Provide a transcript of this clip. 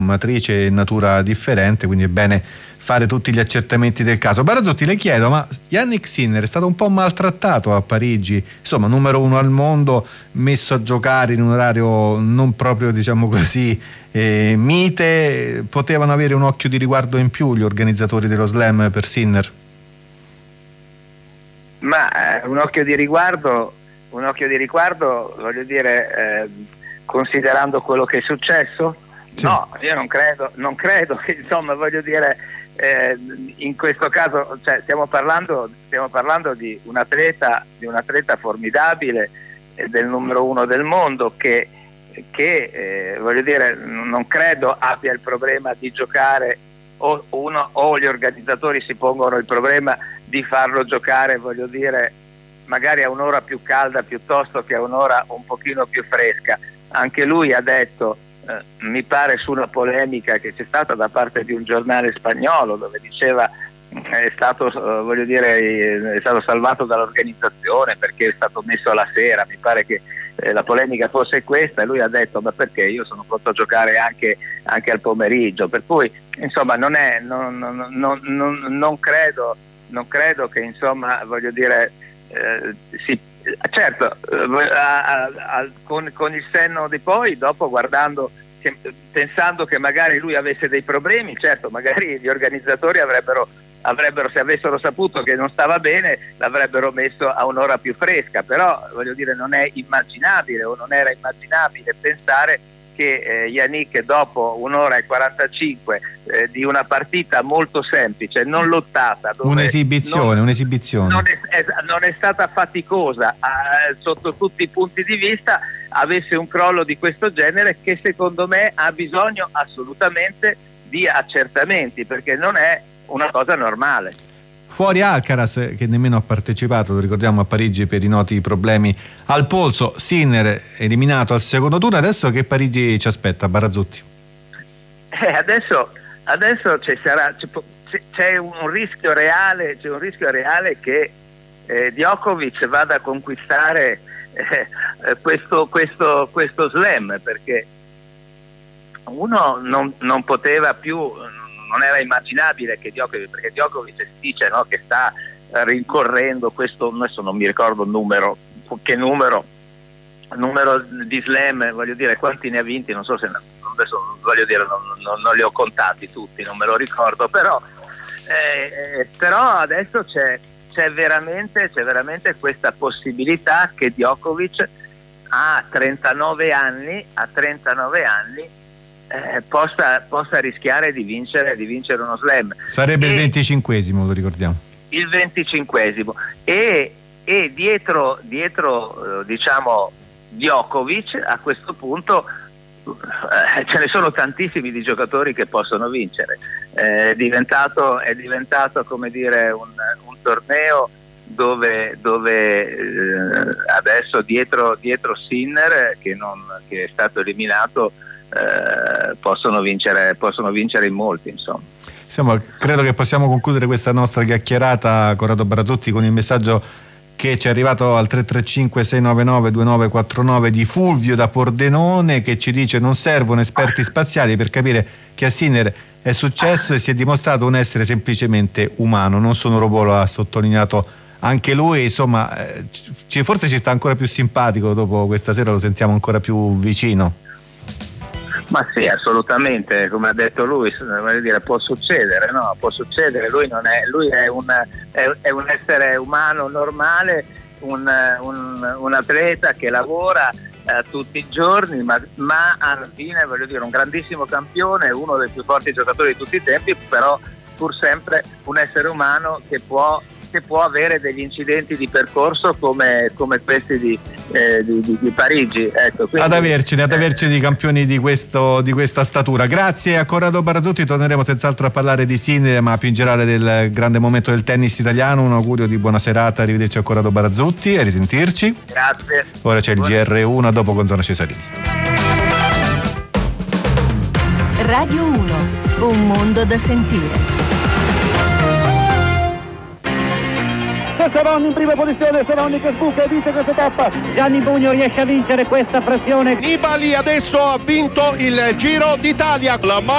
matrice e natura differente, quindi è bene fare tutti gli accertamenti del caso. Barazzutti, le chiedo, ma Jannik Sinner è stato un po' maltrattato a Parigi, insomma numero 1 al mondo, messo a giocare in un orario non proprio, diciamo così, mite. Potevano avere un occhio di riguardo in più gli organizzatori dello Slam per Sinner? Ma un occhio di riguardo, voglio dire, considerando quello che è successo? Sì. No, io non credo che, insomma, voglio dire, in questo caso, cioè, stiamo parlando di un atleta formidabile, del numero 1 del mondo, che voglio dire, non credo abbia il problema di giocare, o gli organizzatori si pongono il problema di farlo giocare, voglio dire, magari a un'ora più calda piuttosto che a un'ora un pochino più fresca. Anche lui ha detto, mi pare su una polemica che c'è stata da parte di un giornale spagnolo, dove diceva è stato salvato dall'organizzazione perché è stato messo alla sera. Mi pare che la polemica fosse questa, e lui ha detto, ma perché io sono pronto a giocare anche al pomeriggio, per cui insomma non credo che, insomma, voglio dire, certo, con il senno di poi, dopo, guardando, pensando che magari lui avesse dei problemi, certo, magari gli organizzatori avrebbero, se avessero saputo che non stava bene, l'avrebbero messo a un'ora più fresca. Però, voglio dire, non è immaginabile, o non era immaginabile, pensare che Jannik, dopo un'ora e 45 di una partita molto semplice, non lottata, dove un'esibizione non è stata faticosa sotto tutti i punti di vista, avesse un crollo di questo genere, che secondo me ha bisogno assolutamente di accertamenti, perché non è una cosa normale. Fuori Alcaraz, che nemmeno ha partecipato, lo ricordiamo, a Parigi per i noti problemi al polso. Sinner eliminato al secondo turno. Adesso che Parigi ci aspetta, Barazzutti? Adesso c'è un rischio reale, che Djokovic vada a conquistare questo slam, perché uno non poteva più, non era immaginabile che perché Djokovic si dice, no, che sta rincorrendo questo, adesso non mi ricordo il numero di slam, voglio dire, quanti ne ha vinti, non so se adesso, voglio dire, non li ho contati tutti, non me lo ricordo, però adesso c'è veramente questa possibilità che Djokovic a 39 anni possa rischiare di vincere uno slam. Sarebbe il 25esimo, lo ricordiamo. Il 25esimo. E dietro diciamo Djokovic, a questo punto ce ne sono tantissimi di giocatori che possono vincere. È diventato, come dire, un torneo dove adesso dietro Sinner, che è stato eliminato, possono vincere in molti, insomma. Credo che possiamo concludere questa nostra chiacchierata, Corrado Barazzutti, con il messaggio che ci è arrivato al 335-699-2949 di Fulvio da Pordenone, che ci dice: non servono esperti spaziali per capire che a Sinner è successo e si è dimostrato un essere semplicemente umano, non sono robot. Lo ha sottolineato anche lui, insomma, forse ci sta ancora più simpatico, dopo questa sera lo sentiamo ancora più vicino. Ma sì, assolutamente, come ha detto lui, voglio dire, può succedere, no? Può succedere, lui è un essere umano normale, un atleta che lavora tutti i giorni, ma alla fine, voglio dire, un grandissimo campione, uno dei più forti giocatori di tutti i tempi, però pur sempre un essere umano che può avere degli incidenti di percorso come questi di Parigi, ecco. Quindi, ad avercene di campioni di questa statura. Grazie a Corrado Barazzutti, torneremo senz'altro a parlare di Sinner, ma più in generale del grande momento del tennis italiano. Un augurio di buona serata, arrivederci a Corrado Barazzutti e risentirci. Grazie. Ora c'è il GR1, dopo con Zona Cesarini. Radio 1, un mondo da sentire. Savon in prima posizione, Savon che sbuca e vince questa tappa. Gianni Bugno riesce a vincere questa frazione. Nibali adesso ha vinto il Giro d'Italia.